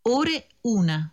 ore 1.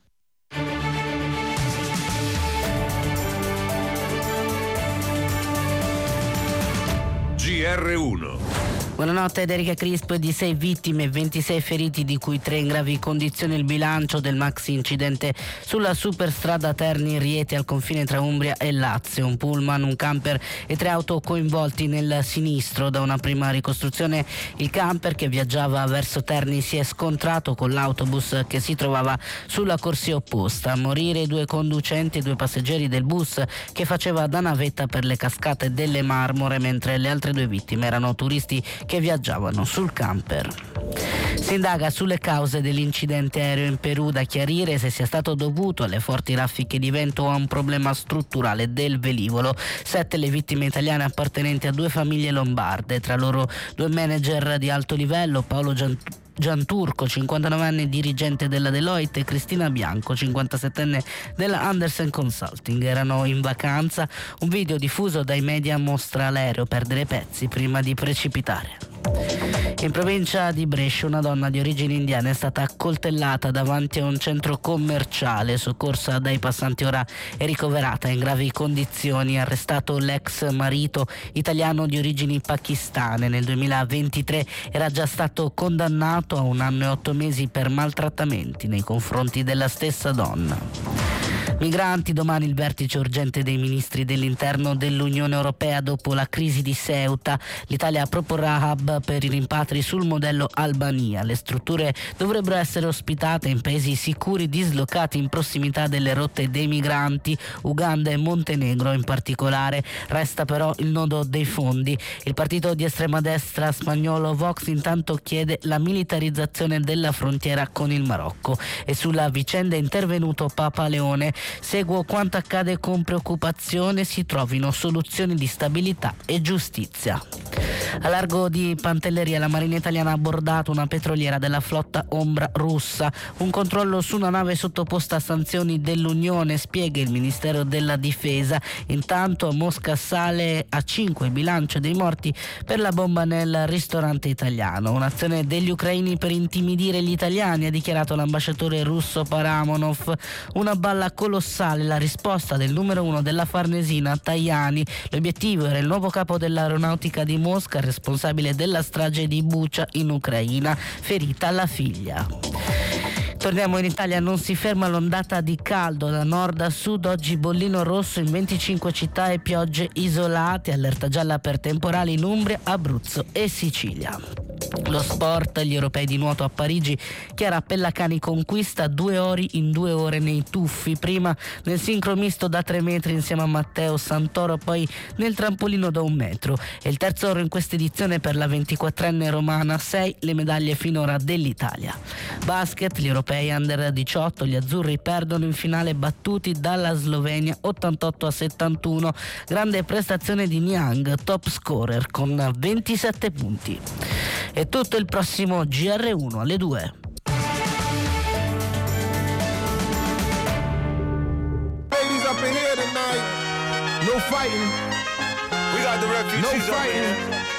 GR1. Buonanotte ed Erika Crispo. Di 6 vittime e 26 feriti, di cui 3 in gravi condizioni, il bilancio del maxi incidente sulla superstrada Terni-Rieti al confine tra Umbria e Lazio. Un pullman, un camper e 3 auto coinvolti nel sinistro. Da una prima ricostruzione, il camper che viaggiava verso Terni si è scontrato con l'autobus che si trovava sulla corsia opposta. A morire i 2 conducenti e 2 passeggeri del bus che faceva da navetta per le cascate delle Marmore, mentre le altre 2 vittime erano turisti che viaggiavano sul camper. Si indaga sulle cause dell'incidente aereo in Perù, da chiarire se sia stato dovuto alle forti raffiche di vento o a un problema strutturale del velivolo. 7 le vittime italiane appartenenti a 2 famiglie lombarde, tra loro 2 manager di alto livello, Paolo Gianturco, 59 anni, dirigente della Deloitte, e Cristina Bianco, 57enne della Andersen Consulting. Erano in vacanza. Un video diffuso dai media mostra l'aereo perdere pezzi prima di precipitare. In provincia di Brescia una donna di origini indiane è stata accoltellata davanti a un centro commerciale. Soccorsa dai passanti, ora è ricoverata in gravi condizioni. Arrestato l'ex marito italiano di origini pakistane. Nel 2023 era già stato condannato a 1 anno e 8 mesi per maltrattamenti nei confronti della stessa donna. Migranti, domani il vertice urgente dei ministri dell'interno dell'Unione Europea dopo la crisi di Ceuta. L'Italia proporrà hub per i rimpatri sul modello Albania. Le strutture dovrebbero essere ospitate in paesi sicuri dislocati in prossimità delle rotte dei migranti, Uganda e Montenegro in particolare. Resta però il nodo dei fondi. Il partito di estrema destra spagnolo Vox intanto chiede la militarizzazione della frontiera con il Marocco. E sulla vicenda è intervenuto Papa Leone. Seguo quanto accade con preoccupazione, si trovino soluzioni di stabilità e giustizia. A largo di Pantelleria la Marina italiana ha abbordato una petroliera della flotta ombra russa. Un controllo su una nave sottoposta a sanzioni dell'Unione, spiega il Ministero della Difesa. Intanto a Mosca sale a 5 il bilancio dei morti per la bomba nel ristorante italiano. Un'azione degli ucraini per intimidire gli italiani, ha dichiarato l'ambasciatore russo Paramonov. Una balla colossale, la risposta del numero 1 della Farnesina, Tajani. L'obiettivo era il nuovo capo dell'aeronautica di Mosca, responsabile della strage di Bucha in Ucraina, ferita la figlia. Torniamo in Italia, non si ferma l'ondata di caldo da nord a sud. Oggi bollino rosso in 25 città e piogge isolate, allerta gialla per temporali in Umbria, Abruzzo e Sicilia. Lo sport, gli europei di nuoto a Parigi. Chiara Pellacani conquista 2 ori in 2 ore nei tuffi, prima nel sincro misto da 3 metri insieme a Matteo Santoro, poi nel trampolino da 1 metro. È il terzo oro in questa edizione per la 24enne romana, 6 le medaglie finora dell'Italia. Basket, gli europei under 18, gli azzurri perdono in finale battuti dalla Slovenia 88-71. Grande prestazione di Niang, top scorer con 27 punti. È tutto, il prossimo GR1 alle 2. Ladies up in here tonight. No fighting. We got the refugees No up in here. fighting.